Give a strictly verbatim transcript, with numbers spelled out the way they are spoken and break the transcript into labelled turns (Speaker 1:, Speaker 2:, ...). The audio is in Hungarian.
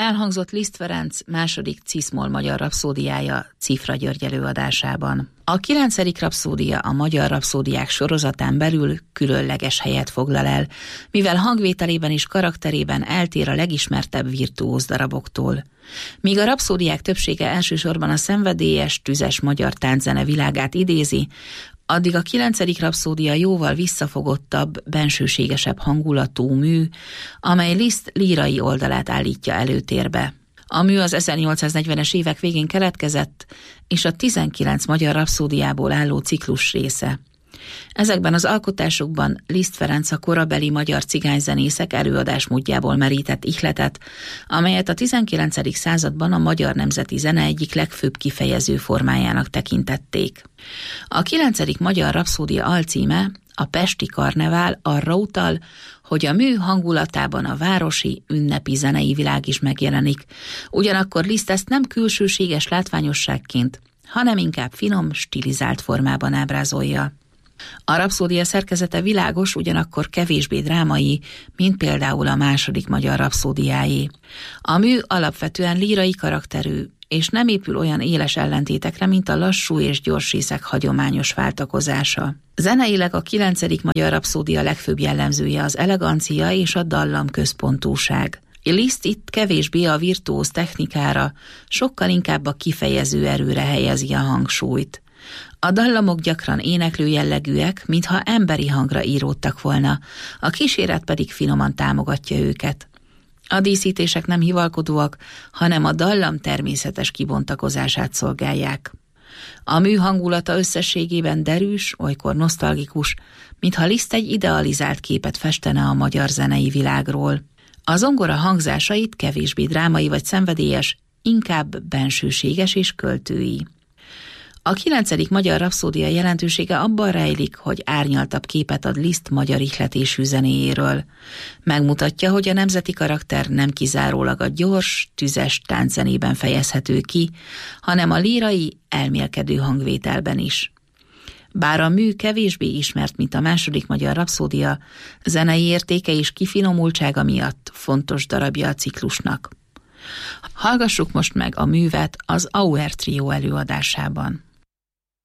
Speaker 1: Elhangzott Liszt Ferenc második Cisz-moll magyar rapszódiája Cifra György előadásában. A kilencedik rapszódia a magyar rapszódiák sorozatán belül különleges helyet foglal el, mivel hangvételében és karakterében eltér a legismertebb virtuóz daraboktól. Míg a rapszódiák többsége elsősorban a szenvedélyes, tüzes magyar tánczene világát idézi, addig a kilencedik rapszódia jóval visszafogottabb, bensőségesebb hangulatú mű, amely Liszt lírai oldalát állítja előtérbe. A mű az ezernyolcszáznegyvenes évek végén keletkezett, és a tizenkilenc magyar rapszódiából álló ciklus része. Ezekben az alkotásokban Liszt Ferenc a korabeli magyar cigányzenészek előadásmódjából merített ihletet, amelyet a tizenkilencedik században a magyar nemzeti zene egyik legfőbb kifejező formájának tekintették. A kilencedik magyar rapszódia alcíme, a Pesti Karnevál arra utal, hogy a mű hangulatában a városi, ünnepi zenei világ is megjelenik, ugyanakkor Liszt ezt nem külsőséges látványosságként, hanem inkább finom, stilizált formában ábrázolja. A rapszódia szerkezete világos, ugyanakkor kevésbé drámai, mint például a második magyar rapszódiáé. A mű alapvetően lírai karakterű, és nem épül olyan éles ellentétekre, mint a lassú és gyors részek hagyományos váltakozása. Zeneileg a kilencedik magyar rapszódia legfőbb jellemzője az elegancia és a dallam központúság. Liszt itt kevésbé a virtuóz technikára, sokkal inkább a kifejező erőre helyezi a hangsúlyt. A dallamok gyakran éneklő jellegűek, mintha emberi hangra íródtak volna, a kíséret pedig finoman támogatja őket. A díszítések nem hivalkodóak, hanem a dallam természetes kibontakozását szolgálják. A mű hangulata összességében derűs, olykor nosztalgikus, mintha Liszt egy idealizált képet festene a magyar zenei világról. A zongora hangzásait kevésbé drámai vagy szenvedélyes, inkább bensőséges és költői. A kilencedik magyar rapszódia jelentősége abban rejlik, hogy árnyaltabb képet ad Liszt magyar ihletésű zenéjéről. Megmutatja, hogy a nemzeti karakter nem kizárólag a gyors, tüzes tánczenében fejezhető ki, hanem a lírai, elmélkedő hangvételben is. Bár a mű kevésbé ismert, mint a második magyar rapszódia, zenei értéke és kifinomultsága miatt fontos darabja a ciklusnak. Hallgassuk most meg a művet az Auer Trió előadásában.